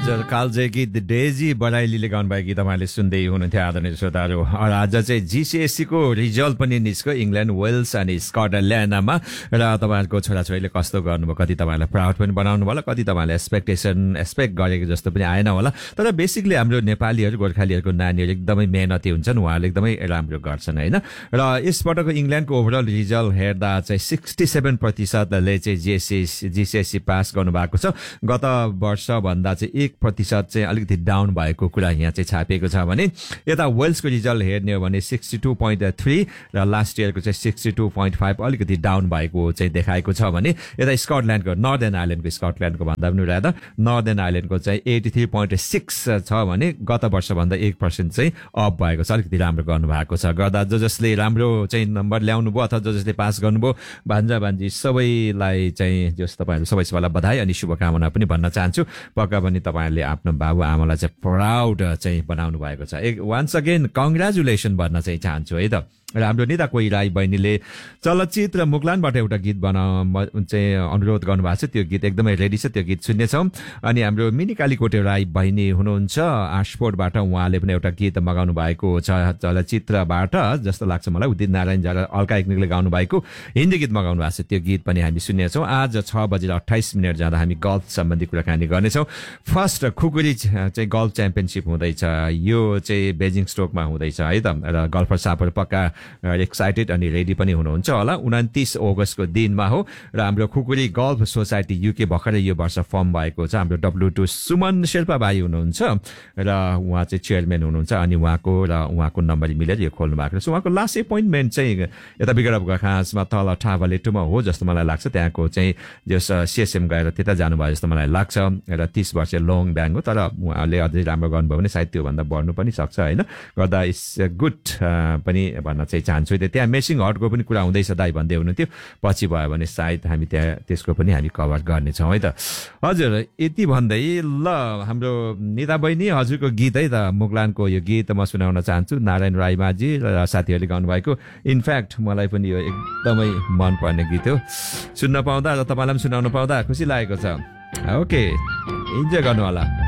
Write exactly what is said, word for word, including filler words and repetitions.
हजुर कालजे गीत डेजी बराइलीले गाउनुभएको गीत तपाईँले सुन्दै हुनुहुन्थ्यो आदरणीय श्रोताहरू। आज चाहिँ जीसीएससी को रिजल्ट पनि निस्क्यो इङ्ल्यान्ड वेल्स अनि स्कटल्यान्डमा र तपाईँहरूको छोराछोरीले कस्तो गर्नुभयो, कति तपाईँलाई प्राउड पनि बनाउनु होला, कति तपाईँले एक्सपेक्टेसन एक्सपेक्ट गरेको जस्तो पनि आएन होला। तर बेसिकली हाम्रो नेपालीहरू गोर्खालीहरूको नानीहरू एकदमै मेहनती हुन्छन्, उहाँहरूले एकदमै राम्रो गर्छन् होइन। र यसपटकको इङ्ल्यान्डको ओभरअल रिजल्ट हेर्दा चाहिँ सिक्सटी सेभेन प्रतिशतले चाहिँ जिएससी जिसिएससी पास गर्नुभएको छ। गत वर्षभन्दा चाहिँ एक प्रतिशत चाहिँ अलिकति डाउन भएको कुरा यहाँ चाहिँ छापिएको छ भने यता वेल्सको रिजल्ट हेर्ने हो भने सिक्सटी टू पोइन्ट थ्री र लास्ट इयरको चाहिँ सिक्सटी टू पोइन्ट फाइभ अलिकति डाउन भएको चाहिँ देखाएको छ भने यता स्कटल्यान्डको नर्दर्न आइल्यान्डको स्कटल्यान्डको भन्दा पनि रादा नर्दर्न आइल्यान्डको चाहिँ एटी थ्री पोइन्ट सिक्स छ भने गत वर्षभन्दा एक पर्सेन्ट चाहिँ अप भएको छ, अलिकति राम्रो गर्नुभएको छ। गर्दा जो जसले राम्रो चाहिँ नम्बर ल्याउनु भयो अथवा जो जसले पास गर्नुभयो भान्जा भान्जी सबैलाई चाहिँ जस तपाईँहरू सबै सबैलाई बधाई अनि शुभकामना पनि भन्न चाहन्छु। पक्का पनि तपाईँहरूले आफ्नो बाबु आमालाई चाहिँ प्राउड चाहिँ बनाउनु भएको छ। एक वान्स अगेन कङ्ग्रेचुलेसन भन्न चाहिँ चाहन्छु है त। र हाम्रो निता कोही राई बहिनीले चलचित्र मुगलानबाट एउटा गीत बना चाहिँ अनुरोध गर्नुभएको छ, त्यो गीत एकदमै रेडी छ, त्यो गीत सुन्नेछौँ। अनि हाम्रो मिनी कालीकोटे राई बहिनी हुनुहुन्छ आशपोर्टबाट, उहाँले पनि एउटा गीत मगाउनु भएको छ चलचित्रबाट जस्तो लाग्छ मलाई, उदित नारायण झा र अल्का याग्निकले गाउनु भएको हिन्दी गीत मगाउनु भएको छ, त्यो गीत पनि हामी सुन्नेछौँ। आज छ बजेर अठाइस मिनट जाँदा हामी गल्फ सम्बन्धी कुराकानी गर्नेछौँ। फर्स्ट खुकुरी चाहिँ गल्फ च्याम्पियनसिप हुँदैछ, यो चाहिँ बेजिङ स्टोकमा हुँदैछ है त। र गल्फर सापर पक्का एक्साइटेड अनि रेडी पनि हुनुहुन्छ होला। उन्तिस अगस्तको दिनमा हो र हाम्रो खुकुरी गल्फ सोसाइटी युके भर्खरै यो वर्ष फर्म भएको छ। हाम्रो डब्लु टू सुमन शेर्पा भाइ हुनुहुन्छ र उहाँ चाहिँ चेयरम्यान हुनुहुन्छ अनि उहाँको र उहाँको नम्बर मिलेर यो खोल्नु भएको छ। उहाँको लास्ट एपोइन्टमेन्ट चाहिँ यता बिगडपको खासमा तल ठाबालेटुमा हो जस्तो मलाई लाग्छ, त्यहाँको चाहिँ जस सिएसएम गएर त्यता जानुभयो जस्तो मलाई लाग्छ। र तीस वर्ष लङ ब्याङ हो, तर उहाँले अझै राम्रो गर्नुभयो भने सायद त्योभन्दा बढ्नु पनि सक्छ होइन। गर्दा इट्स गुड पनि भन्न चाहिँ चाहन्छु। त्यहाँ मेसिङ हटको पनि कुरा हुँदैछ दाइ भन्दै हुनुहुन्थ्यो, पछि भयो भने सायद हामी त्यहाँ त्यसको पनि हामी कभर गर्नेछौँ है त। हजुर यति भन्दै ल हाम्रो निता बहिनी हजुरको गीत है त मुगलानको यो गीत म सुनाउन चाहन्छु, नारायण राईमाझी र साथीहरूले गाउनुभएको। इनफ्याक्ट मलाई पनि यो एकदमै मनपर्ने गीत हो, सुन्न पाउँदा र तपाईँलाई पनि सुनाउन पाउँदा खुसी लागेको छ। ओके इन्जोय गर्नु होला।